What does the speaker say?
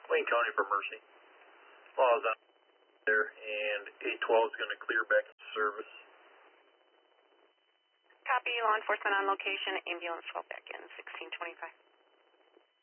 Wayne County for Mercy. Law's on there, and 812 is going to clear back into service. Copy, law enforcement on location, ambulance will back in 1625.